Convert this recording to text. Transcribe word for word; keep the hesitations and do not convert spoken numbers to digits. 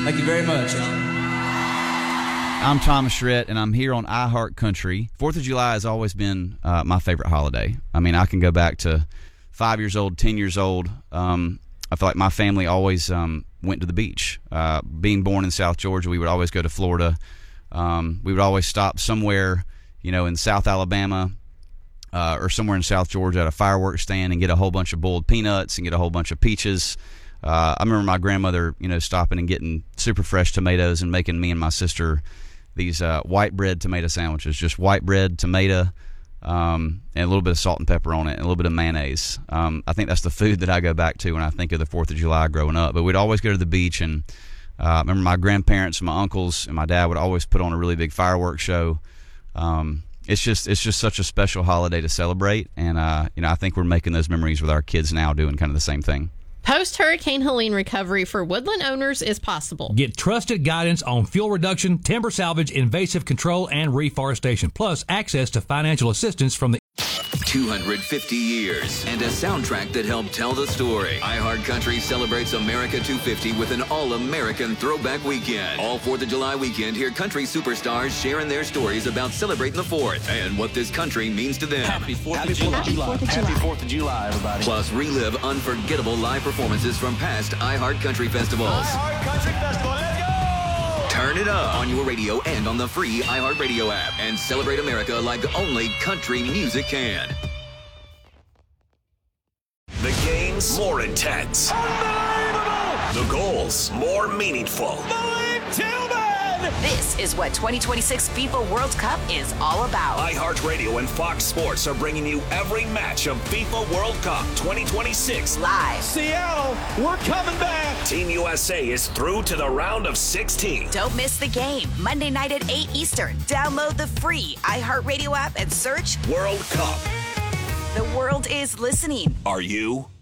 Thank you very much, y'all. I'm Thomas Shrett, and I'm here on iHeart Country. Fourth of July has always been uh, my favorite holiday. I mean, I can go back to five years old, ten years old. Um, I feel like my family always um, went to the beach. Uh, being born in South Georgia, we would always go to Florida. Um, we would always stop somewhere, you know, in South Alabama uh, or somewhere in South Georgia at a fireworks stand and get a whole bunch of boiled peanuts and get a whole bunch of peaches. Uh, I remember my grandmother, you know, stopping and getting super fresh tomatoes and making me and my sister these uh, white bread tomato sandwiches, just white bread, tomato, um, and a little bit of salt and pepper on it, and a little bit of mayonnaise. Um, I think that's the food that I go back to when I think of the fourth of July growing up. But we'd always go to the beach, and uh, I remember my grandparents and my uncles and my dad would always put on a really big fireworks show. Um, it's just it's just such a special holiday to celebrate, and uh, you know, I think we're making those memories with our kids now, doing kind of the same thing. Post-Hurricane Helene recovery for Woodland owners is possible. Get trusted guidance on fuel reduction, timber salvage, invasive control, and reforestation, plus access to financial assistance from the two hundred fifty years and a soundtrack that helped tell the story. iHeart Country celebrates America two fifty with an all-American throwback weekend. All fourth of July weekend, hear country superstars sharing their stories about celebrating the fourth and what this country means to them. Happy fourth of July. Happy fourth of July, everybody. Plus, relive unforgettable live performances from past iHeart Country festivals. iHeart Country Festival, let's go! Turn it up on your radio and on the free iHeartRadio app, and celebrate America like only country music can. The games more intense. Unbelievable! The goals more meaningful. Malik Tillman! This is what twenty twenty-six FIFA World Cup is all about. iHeartRadio and Fox Sports are bringing you every match of FIFA World Cup twenty twenty-six live. Seattle, we're coming back. Team U S A is through to the round of sixteen. Don't miss the game. Monday night at eight Eastern. Download the free iHeartRadio app and search World Cup. The world is listening. Are you?